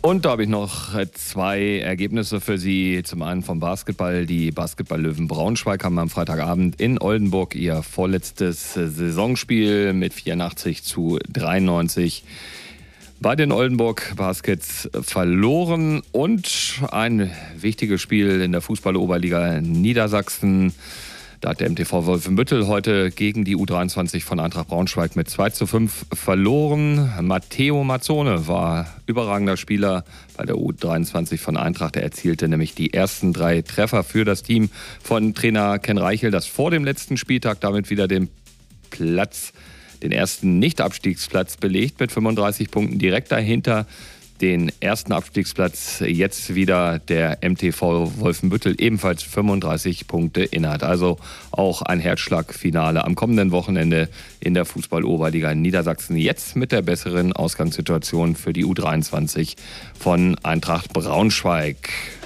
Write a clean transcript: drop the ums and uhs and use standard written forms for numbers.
Und da habe ich noch zwei Ergebnisse für Sie. Zum einen vom Basketball. Die Basketball-Löwen Braunschweig haben am Freitagabend in Oldenburg ihr vorletztes Saisonspiel mit 84:93 bei den Oldenburg Baskets verloren. Und ein wichtiges Spiel in der Fußball-Oberliga Niedersachsen. Da hat der MTV Wolfenbüttel heute gegen die U23 von Eintracht Braunschweig mit 2:5 verloren. Matteo Mazzone war überragender Spieler bei der U23 von Eintracht. Er erzielte nämlich die ersten 3 Treffer für das Team von Trainer Ken Reichel, das vor dem letzten Spieltag damit wieder den ersten Nicht-Abstiegsplatz belegt mit 35 Punkten. Direkt dahinter den ersten Abstiegsplatz jetzt wieder der MTV Wolfenbüttel, ebenfalls 35 Punkte innehat. Also auch ein Herzschlagfinale am kommenden Wochenende in der Fußball-Oberliga Niedersachsen. Jetzt mit der besseren Ausgangssituation für die U23 von Eintracht Braunschweig.